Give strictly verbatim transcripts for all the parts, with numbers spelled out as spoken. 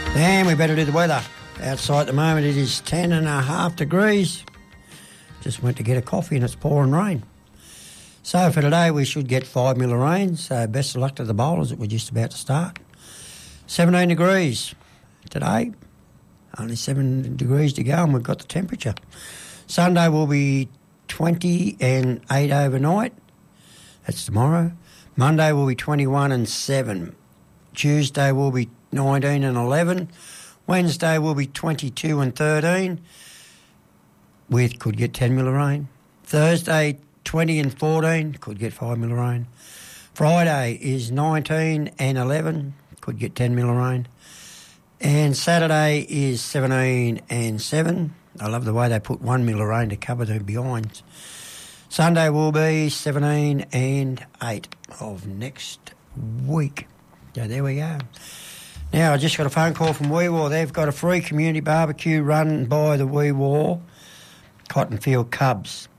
And we better do the weather. Outside at the moment it is ten and a half degrees. Just went to get a coffee and it's pouring rain. So for today we should get five mil of rain, so best of luck to the bowlers that we're just about to start. seventeen degrees today, only seven degrees to go and we've got the temperature. Sunday will be twenty and eight overnight, that's tomorrow. Monday will be twenty-one and seven. Tuesday will be nineteen and eleven. Wednesday will be twenty-two and thirteen. We could get ten mil of rain. Thursday, twenty and fourteen, could get five mil of rain. Friday is nineteen and eleven, could get ten mil of rain. And Saturday is seventeen and seven. I love the way they put one mil of rain to cover the behinds. Sunday will be seventeen and eight of next week. So there we go. Now, I just got a phone call from Wee Waa. They've got a free community barbecue run by the Wee Waa Cottonfield Cubs.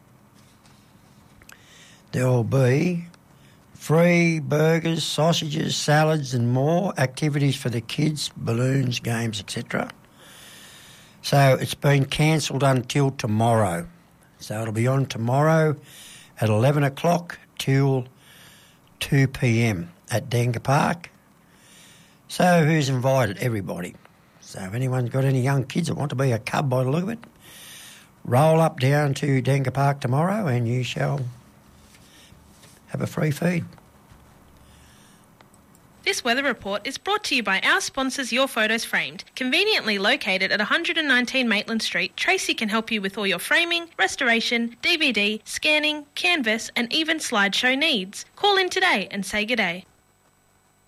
There will be free burgers, sausages, salads and more, activities for the kids, balloons, games, et cetera. So it's been cancelled until tomorrow. So it'll be on tomorrow at eleven o'clock till two p.m. at Denga Park. So who's invited? Everybody. So if anyone's got any young kids that want to be a cub by the look of it, roll up down to Denga Park tomorrow and you shall have a free feed. This weather report is brought to you by our sponsors Your Photos Framed. Conveniently located at one nineteen Maitland Street, Tracy can help you with all your framing, restoration, D V D, scanning, canvas and even slideshow needs. Call in today and say good day.